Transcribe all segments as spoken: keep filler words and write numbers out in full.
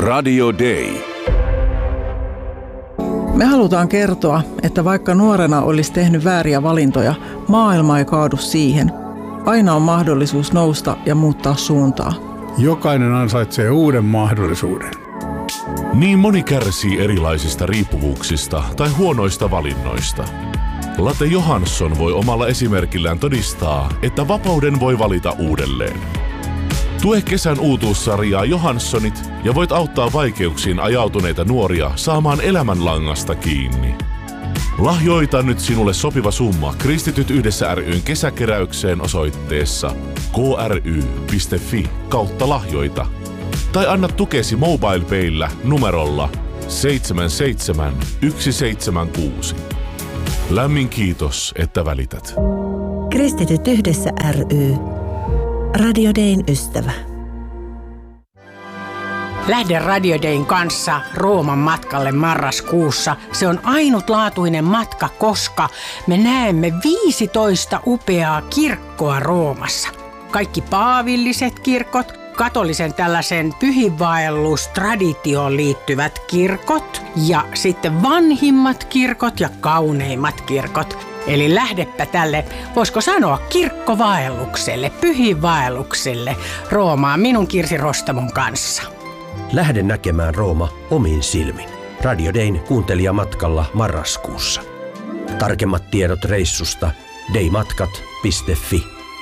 Radio Day. Me halutaan kertoa, että vaikka nuorena olisi tehnyt vääriä valintoja, maailma ei kaadu siihen. Aina on mahdollisuus nousta ja muuttaa suuntaa. Jokainen ansaitsee uuden mahdollisuuden. Niin moni kärsii erilaisista riippuvuuksista tai huonoista valinnoista. Latte Johansson voi omalla esimerkillään todistaa, että vapauden voi valita uudelleen. Tue kesän uutuussarjaa Johanssonit ja voit auttaa vaikeuksiin ajautuneita nuoria saamaan elämänlangasta kiinni. Lahjoita nyt sinulle sopiva summa Kristityt yhdessä ry:n kesäkeräykseen osoitteessa kry piste fi kautta lahjoita. Tai anna tukesi MobilePayllä numerolla seitsemän seitsemän yksi seitsemän kuusi. Lämmin kiitos, että välität. Kristityt yhdessä ry. Radio Dayn ystävä. Lähde Radio Dayn kanssa Rooman matkalle marraskuussa. Se on ainutlaatuinen matka, koska me näemme viisitoista upeaa kirkkoa Roomassa. Kaikki paavilliset kirkot, katolisen tällaisen pyhinvaellustraditioon liittyvät kirkot ja sitten vanhimmat kirkot ja kauneimmat kirkot. Eli lähdepä tälle, voisiko sanoa, kirkkovaellukselle, pyhinvaellukselle Roomaan minun Kirsi Rostamon kanssa. Lähde näkemään Rooma omin silmin. Radio Dayn kuuntelijamatkalla marraskuussa. Tarkemmat tiedot reissusta daymatkat piste fi.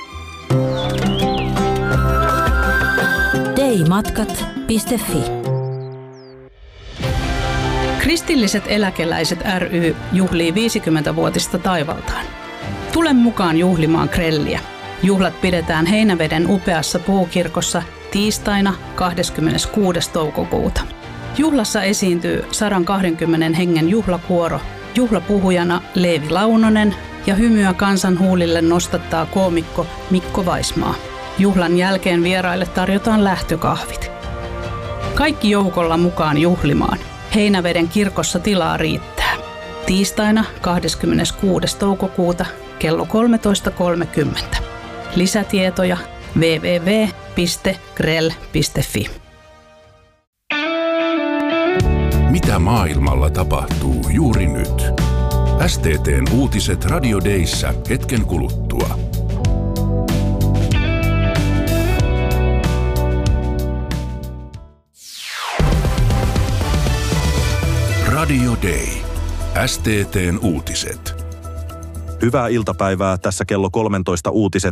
daymatkat piste fi. Kristilliset eläkeläiset ry juhlii viisikymmentävuotista taivaltaan. Tule mukaan juhlimaan grelliä. Juhlat pidetään Heinäveden upeassa puukirkossa tiistaina kahdeskymmeneskuudes toukokuuta. Juhlassa esiintyy sata kaksikymmentä hengen juhlakuoro, juhlapuhujana Leevi Launonen ja hymyä kansan huulille nostattaa koomikko Mikko Vaismaa. Juhlan jälkeen vieraille tarjotaan lähtökahvit. Kaikki joukolla mukaan juhlimaan. Heinäveden kirkossa tilaa riittää. Tiistaina kahdeskymmeneskuudes toukokuuta kello kolmetoista kolmekymmentä. Lisätietoja double-u double-u double-u piste grell piste fi. Mitä maailmalla tapahtuu juuri nyt? S T T:n uutiset Radio Dayssä hetken kuluttua. Radio Day. S T T:n uutiset. Hyvää iltapäivää, tässä kello kolmetoista uutiset.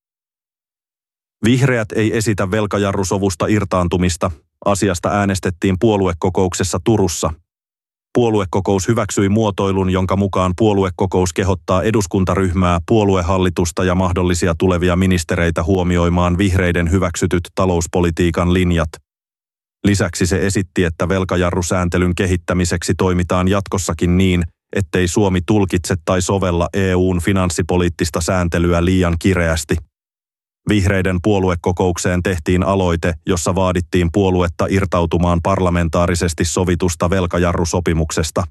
Vihreät ei esitä velkajarrusovusta irtaantumista. Asiasta äänestettiin puoluekokouksessa Turussa. Puoluekokous hyväksyi muotoilun, jonka mukaan puoluekokous kehottaa eduskuntaryhmää, puoluehallitusta ja mahdollisia tulevia ministereitä huomioimaan vihreiden hyväksytyt talouspolitiikan linjat. Lisäksi se esitti, että velkajarrusääntelyn kehittämiseksi toimitaan jatkossakin niin, ettei Suomi tulkitse tai sovella E U:n finanssipoliittista sääntelyä liian kireästi. Vihreiden puoluekokoukseen tehtiin aloite, jossa vaadittiin puoluetta irtautumaan parlamentaarisesti sovitusta velkajarrusopimuksesta.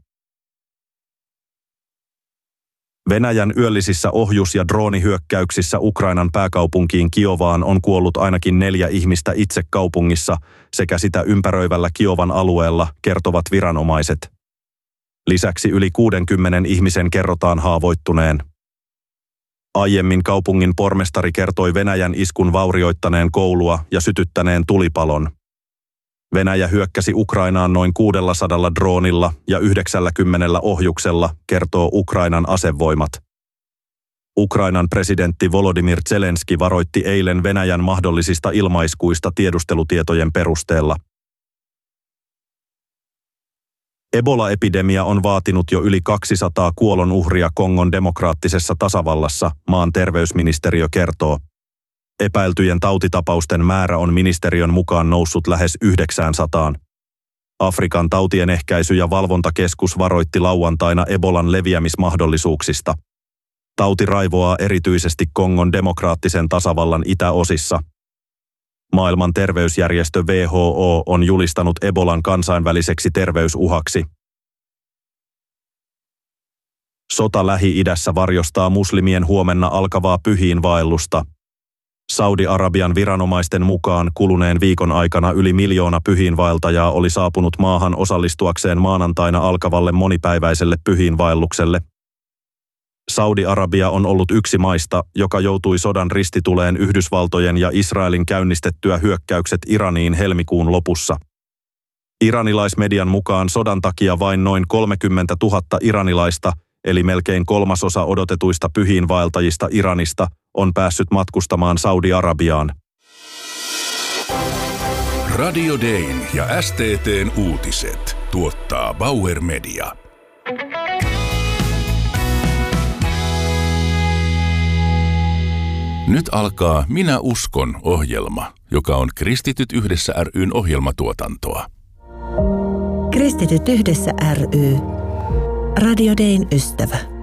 Venäjän yöllisissä ohjus- ja droonihyökkäyksissä Ukrainan pääkaupunkiin Kiovaan on kuollut ainakin neljä ihmistä itse kaupungissa sekä sitä ympäröivällä Kiovan alueella, kertovat viranomaiset. Lisäksi yli kuudenkymmenen ihmisen kerrotaan haavoittuneen. Aiemmin kaupungin pormestari kertoi Venäjän iskun vaurioittaneen koulua ja sytyttäneen tulipalon. Venäjä hyökkäsi Ukrainaan noin kuusisataa droonilla ja yhdeksänkymmentä ohjuksella, kertoo Ukrainan asevoimat. Ukrainan presidentti Volodymyr Zelenski varoitti eilen Venäjän mahdollisista ilmaiskuista tiedustelutietojen perusteella. Ebola-epidemia on vaatinut jo yli kaksisataa kuolonuhria Kongon demokraattisessa tasavallassa, maan terveysministeriö kertoo. Epäiltyjen tautitapausten määrä on ministeriön mukaan noussut lähes yhdeksänsataan. Afrikan tautien ehkäisy- ja valvontakeskus varoitti lauantaina Ebolan leviämismahdollisuuksista. Tauti raivoaa erityisesti Kongon demokraattisen tasavallan itäosissa. Maailman terveysjärjestö W H O on julistanut Ebolan kansainväliseksi terveysuhaksi. Sota Lähi-idässä varjostaa muslimien huomenna alkavaa pyhiinvaellusta. Saudi-Arabian viranomaisten mukaan kuluneen viikon aikana yli miljoona pyhiinvaeltajaa oli saapunut maahan osallistuakseen maanantaina alkavalle monipäiväiselle pyhiinvaellukselle. Saudi-Arabia on ollut yksi maista, joka joutui sodan ristituleen Yhdysvaltojen ja Israelin käynnistettyä hyökkäykset Iraniin helmikuun lopussa. Iranilaismedian mukaan sodan takia vain noin kolmekymmentätuhatta iranilaista, eli melkein kolmasosa odotetuista pyhiinvaeltajista Iranista, on päässyt matkustamaan Saudi-Arabiaan. Radio Dayn ja S T T:n uutiset tuottaa Bauer Media. Nyt alkaa Minä uskon -ohjelma, joka on Kristityt yhdessä ry:n ohjelmatuotantoa. Kristityt yhdessä ry. Radio Dayn ystävä.